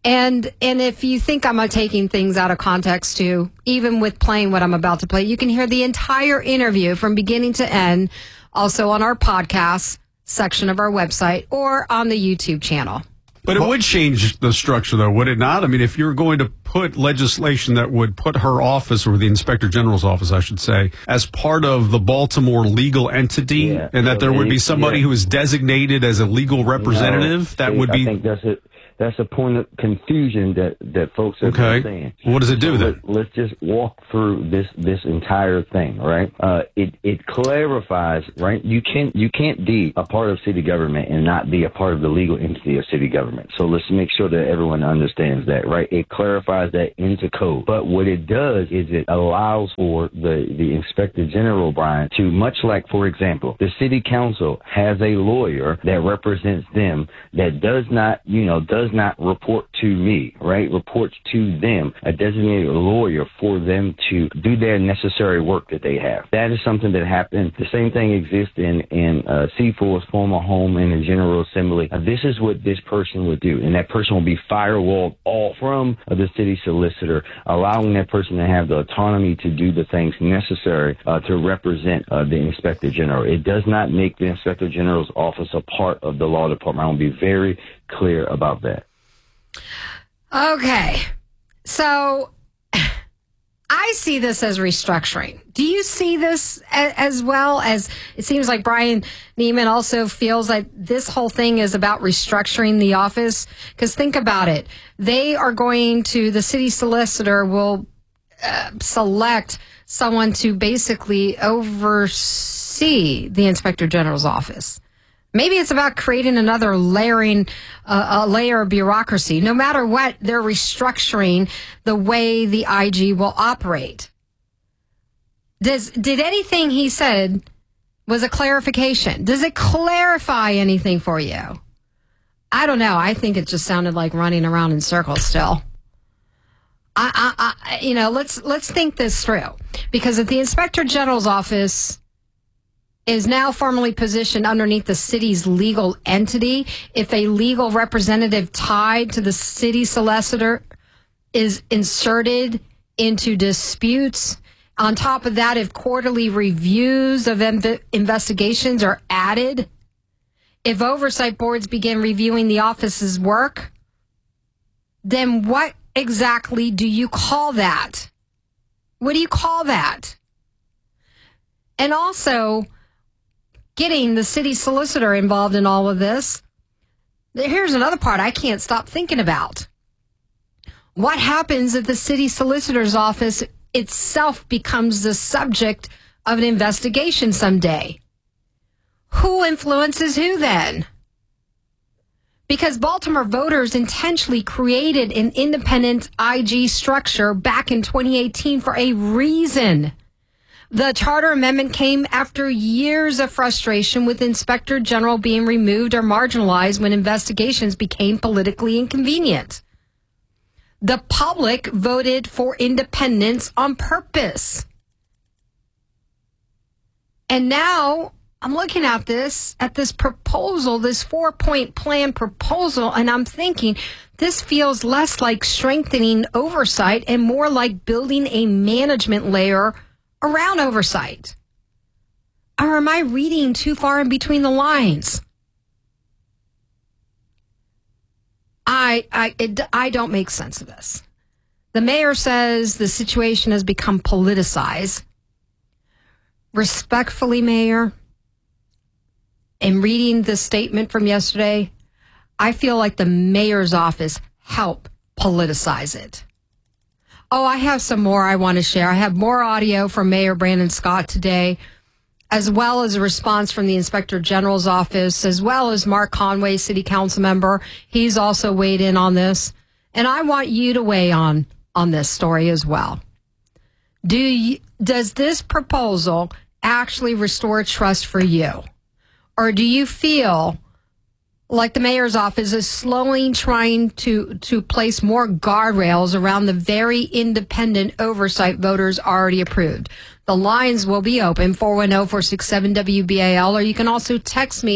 And and if you think I'm taking things out of context too, even with playing what I'm about to play, you can hear the entire interview from beginning to end, also on our podcast section of our website or on the YouTube channel. But it would change the structure, though, would it not? I mean, if you're going to put legislation that would put her office, or the Inspector General's office, I should say, as part of the Baltimore legal entity, Yeah. and that there would be somebody Yeah. who is designated as a legal representative, No, that see, would be... I think that's it. That's a point of confusion that, that folks are Okay. saying. What does it do, So then? Let, let's just walk through this this entire thing, right? Uh, it it clarifies, right? You can you can't be a part of city government and not be a part of the legal entity of city government. So let's make sure that everyone understands that, right? It clarifies that into code. But what it does is it allows for the the Inspector General, Brian, to, much like, for example, the city council has a lawyer that represents them that does not, you know, does not report to me, right? Reports to them, a designated lawyer for them to do their necessary work that they have. That is something that happened. The same thing exists in, in uh, C four's former home in the General Assembly. Uh, this is what this person would do, and that person will be firewalled off from uh, the city solicitor, allowing that person to have the autonomy to do the things necessary uh, to represent uh, the Inspector General. It does not make the Inspector General's office a part of the law department. I want to be very clear about that. Okay. So I see this as restructuring. Do you see this a, as well? As it seems like Brian Neiman also feels like this whole thing is about restructuring the office. Because think about it. They are going to, the city solicitor will uh, select someone to basically oversee the Inspector General's office. Maybe it's about creating another layering, uh, a layer of bureaucracy. No matter what, they're restructuring the way the I G will operate. Does did anything he said was a clarification? Does it clarify anything for you? I don't know. I think it just sounded like running around in circles still. I, I, I you know, let's let's think this through, because if the Inspector General's office is now formally positioned underneath the city's legal entity, if a legal representative tied to the city solicitor is inserted into disputes, on top of that, if quarterly reviews of inv- investigations are added, if oversight boards begin reviewing the office's work, then what exactly do you call that? What do you call that? And also, getting the city solicitor involved in all of this, here's another part I can't stop thinking about. What happens if the city solicitor's office itself becomes the subject of an investigation someday? Who influences who then? Because Baltimore voters intentionally created an independent I G structure back in twenty eighteen for a reason. The charter amendment came after years of frustration with Inspector General being removed or marginalized when investigations became politically inconvenient. The public voted for independence on purpose. And now I'm looking at this, at this proposal, this four-point plan proposal, and I'm thinking this feels less like strengthening oversight and more like building a management layer around oversight. Or am I reading too far in between the lines? I I it, I don't make sense of this. The mayor says the situation has become politicized. Respectfully, Mayor, in reading the statement from yesterday, I feel like the mayor's office helped politicize it. Oh, I have some more I want to share. I have more audio from Mayor Brandon Scott today, as well as a response from the Inspector General's office, as well as Mark Conway, City Council member. He's also weighed in on this. And I want you to weigh on, on this story as well. Do you, does this proposal actually restore trust for you? Or do you feel like the mayor's office is slowly trying to, to place more guardrails around the very independent oversight voters already approved? The lines will be open, four one zero, four six seven, W B A L, or you can also text me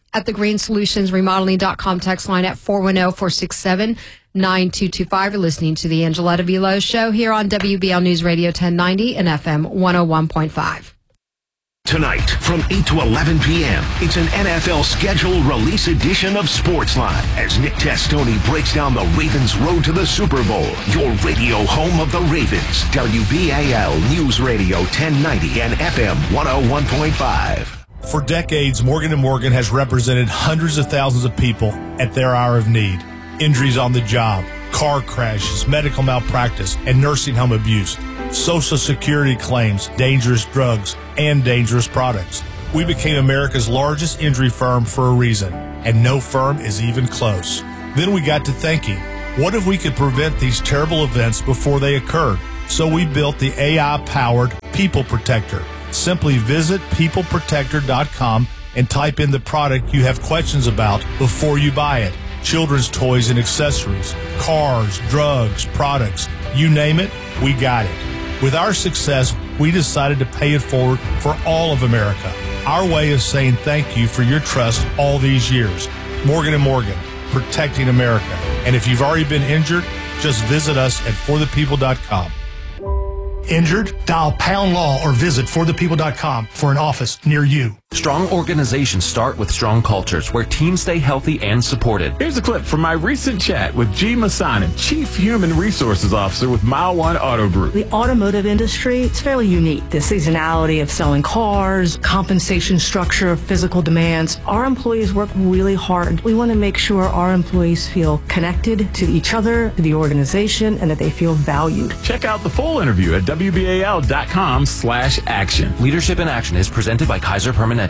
at the green solutions remodeling dot com text line at four one zero, four six seven, nine two two five. You're listening to the Angeletta Velo Show here on W B L News Radio ten ninety and F M one oh one point five. Tonight, from eight to eleven p.m., it's an N F L schedule release edition of Sportsline as Nick Testoni breaks down the Ravens' road to the Super Bowl. Your radio home of the Ravens, W B A L News Radio ten ninety and F M one oh one point five. For decades, Morgan and Morgan has represented hundreds of thousands of people at their hour of need. Injuries on the job, car crashes, medical malpractice, and nursing home abuse, Social Security claims, dangerous drugs, and dangerous products. We became America's largest injury firm for a reason, and no firm is even close. Then we got to thinking, what if we could prevent these terrible events before they occurred? So we built the A I-powered People Protector. Simply visit people protector dot com and type in the product you have questions about before you buy it. Children's toys and accessories, cars, drugs, products, you name it, we got it. With our success, we decided to pay it forward for all of America. Our way of saying thank you for your trust all these years. Morgan and Morgan, protecting America. And if you've already been injured, just visit us at for the people dot com. Injured? Dial pound law or visit for the people dot com for an office near you. Strong organizations start with strong cultures where teams stay healthy and supported. Here's a clip from my recent chat with G. Masanin, Chief Human Resources Officer with Mile One Auto Group. The automotive industry, it's fairly unique. The seasonality of selling cars, compensation structure, physical demands. Our employees work really hard. We want to make sure our employees feel connected to each other, to the organization, and that they feel valued. Check out the full interview at W B A L dot com slash action. Leadership in Action is presented by Kaiser Permanente.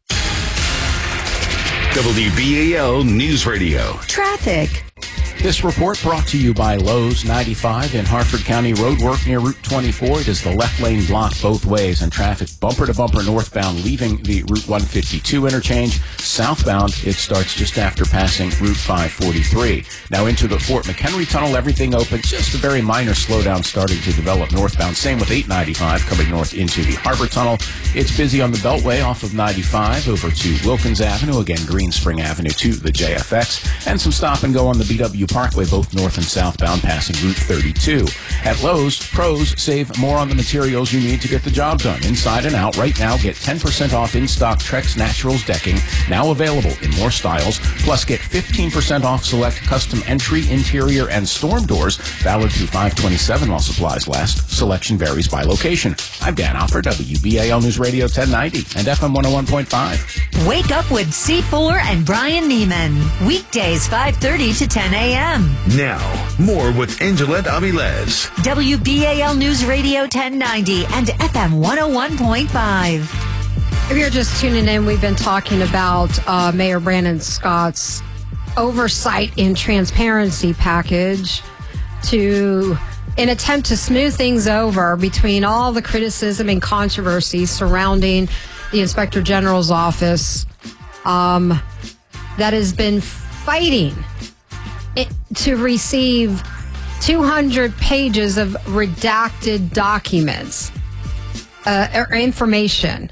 W B A L News Radio. Traffic. This report brought to you by Lowe's ninety-five in Harford County. Roadwork near Route twenty-four. It is the left lane blocked both ways and traffic bumper to bumper northbound leaving the Route one fifty-two interchange. Southbound, it starts just after passing Route five forty-three. Now into the Fort McHenry Tunnel, everything open. Just a very minor slowdown starting to develop northbound. Same with eight ninety-five coming north into the Harbor Tunnel. It's busy on the Beltway off of ninety-five over to Wilkins Avenue. Again, Green Spring Avenue to the J F X. And some stop and go on the B W Parkway, both north and southbound, passing Route thirty-two. At Lowe's, pros save more on the materials you need to get the job done, inside and out. Right now, get ten percent off in-stock Trex Naturals decking, now available in more styles. Plus, get fifteen percent off select custom entry, interior, and storm doors, valid through five twenty-seven while supplies last. Selection varies by location. I'm Dan Hopper, W B A L News Radio ten ninety and F M one oh one point five. Wake up with C four and Brian Neiman. Weekdays, five thirty to ten a.m. Now, more with Angelette Avilés. W B A L News Radio ten ninety and F M one oh one point five. If you're just tuning in, we've been talking about uh, Mayor Brandon Scott's oversight and transparency package to an attempt to smooth things over between all the criticism and controversy surrounding the Inspector General's office um, that has been fighting it, to receive two hundred pages of redacted documents uh, or information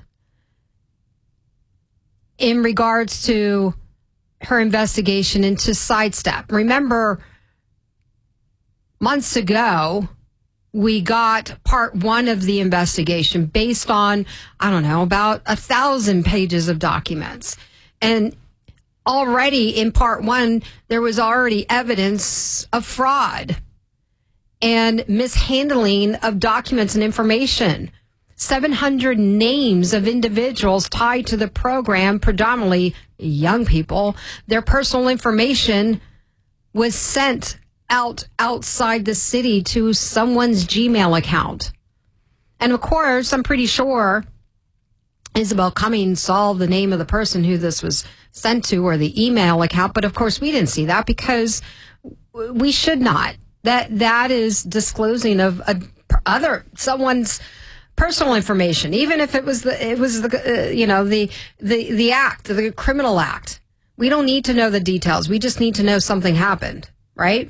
in regards to her investigation into Sidestep. Remember, months ago, we got part one of the investigation based on, I don't know, about a thousand pages of documents. And already in part one, there was already evidence of fraud and mishandling of documents and information. seven hundred names of individuals tied to the program, predominantly young people. Their personal information was sent out outside the city to someone's Gmail account. And of course, I'm pretty sure Isabel Cummings saw the name of the person who this was sent to or the email account. But of course, we didn't see that because we should not. That that is disclosing of a, other someone's personal information, even if it was the it was the uh, you know the the the act, the criminal act. We don't need to know the details. We just need to know something happened, right?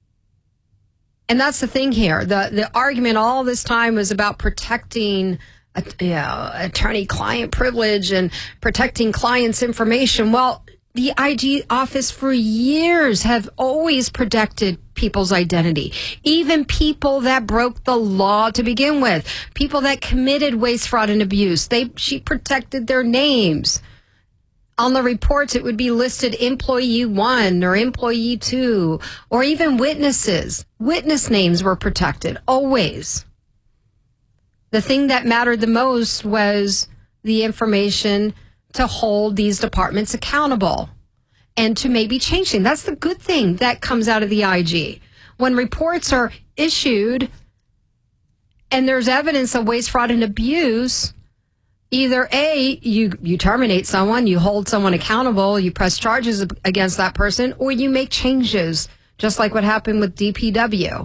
And that's the thing here. The the argument all this time was about protecting uh, you know, attorney-client privilege and protecting clients' information. Well, the I G office for years have always protected people's identity, even people that broke the law to begin with, people that committed waste, fraud, and abuse. They she protected their names. On the reports, it would be listed employee one or employee two, or even witnesses. Witness names were protected, always. The thing that mattered the most was the information to hold these departments accountable and to maybe change things. That's the good thing that comes out of the I G. When reports are issued and there's evidence of waste, fraud, and abuse, either A, you, you terminate someone, you hold someone accountable, you press charges against that person, or you make changes, just like what happened with D P W.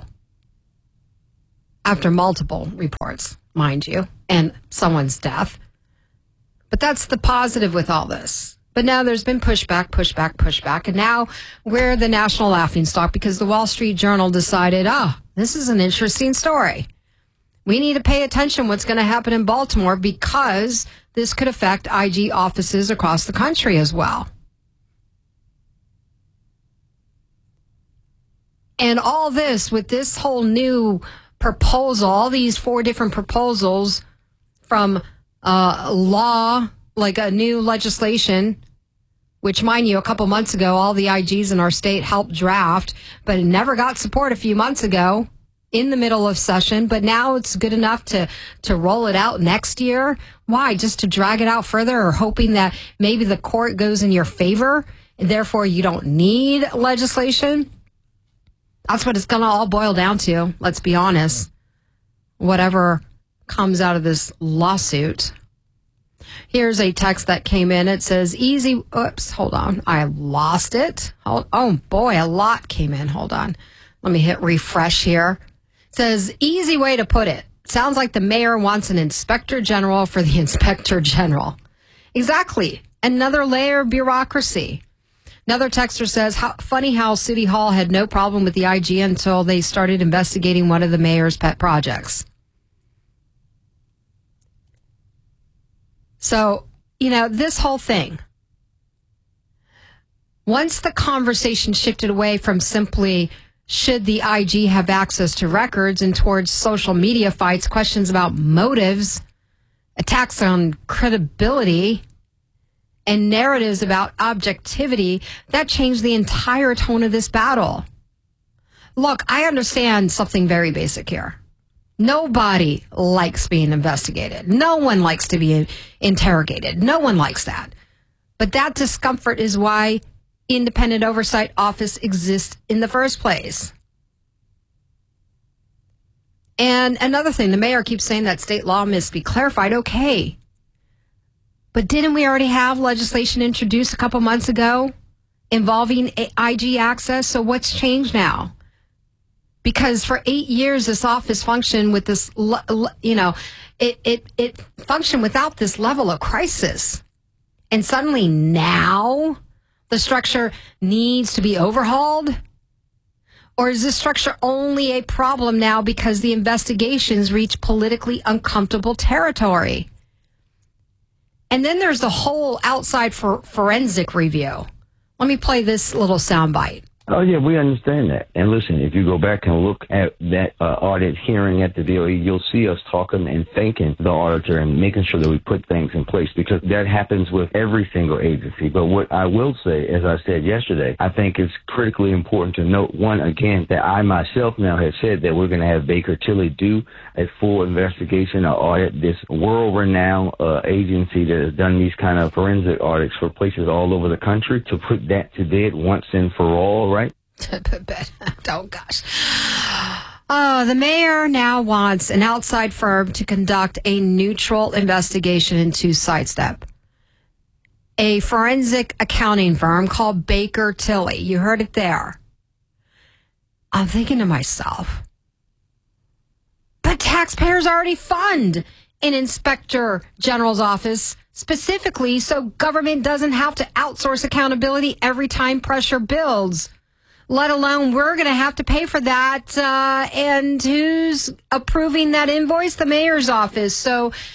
After multiple reports, mind you, and someone's death. But that's the positive with all this. But now there's been pushback, pushback, pushback. And now we're the national laughingstock because the Wall Street Journal decided, oh, this is an interesting story. We need to pay attention what's going to happen in Baltimore because this could affect I G offices across the country as well. And all this with this whole new proposal, all these four different proposals from uh, law, like a new legislation, which, mind you, a couple months ago, all the I Gs in our state helped draft, but it never got support a few months ago in the middle of session. But now it's good enough to, to roll it out next year. Why? Just to drag it out further, or hoping that maybe the court goes in your favor and therefore you don't need legislation? That's what it's going to all boil down to. Let's be honest. Whatever comes out of this lawsuit. Here's a text that came in. It says, easy. Oops, hold on. I lost it. Hold, oh, boy, a lot came in. Hold on. Let me hit refresh here. It says, easy way to put it. Sounds like the mayor wants an inspector general for the inspector general. Exactly. Another layer of bureaucracy. Another texter says, how, funny how City Hall had no problem with the I G until they started investigating one of the mayor's pet projects. So, you know, this whole thing, once the conversation shifted away from simply should the I G have access to records and towards social media fights, questions about motives, attacks on credibility, and narratives about objectivity, that changed the entire tone of this battle. Look, I understand something very basic here. Nobody likes being investigated. No one likes to be interrogated. No one likes that. But that discomfort is why independent oversight office exists in the first place. And another thing, the mayor keeps saying that state law must be clarified. Okay. But didn't we already have legislation introduced a couple months ago involving I G access? So what's changed now? Because for eight years, this office functioned with this, you know, it, it, it functioned without this level of crisis. And suddenly now the structure needs to be overhauled? Or is this structure only a problem now because the investigations reach politically uncomfortable territory? And then there's the whole outside for forensic review. Let me play this little soundbite. Oh, yeah, we understand that. And listen, if you go back and look at that uh, audit hearing at the D O E, you'll see us talking and thanking the auditor and making sure that we put things in place, because that happens with every single agency. But what I will say, as I said yesterday, I think it's critically important to note, one, again, that I myself now have said that we're going to have Baker Tilly do a full investigation or audit, this world-renowned uh, agency that has done these kind of forensic audits for places all over the country, to put that to bed once and for all, right? Oh, gosh. Uh, the mayor now wants an outside firm to conduct a neutral investigation into Sidestep. A forensic accounting firm called Baker Tilly. You heard it there. I'm thinking to myself, but taxpayers already fund an inspector general's office specifically so government doesn't have to outsource accountability every time pressure builds. Let alone we're going to have to pay for that. Uh, and who's approving that invoice? The mayor's office. So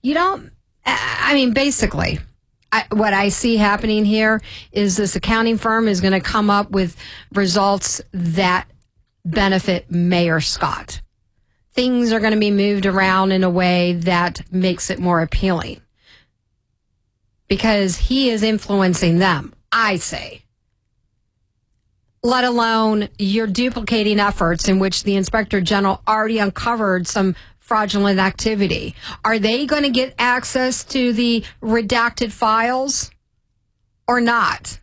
You don't, I mean, basically, I, what I see happening here is this accounting firm is going to come up with results that benefit Mayor Scott. Things are going to be moved around in a way that makes it more appealing because he is influencing them, I say. Let alone you're duplicating efforts in which the Inspector General already uncovered some fraudulent activity. Are they going to get access to the redacted files or not?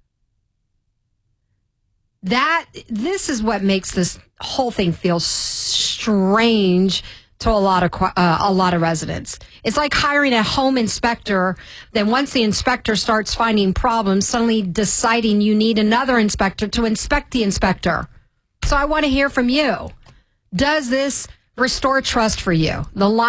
That this is what makes this whole thing feel strange to a lot of uh, a lot of residents. It's like hiring a home inspector. Then once the inspector starts finding problems, suddenly deciding you need another inspector to inspect the inspector. So I want to hear from you. Does this restore trust for you? The line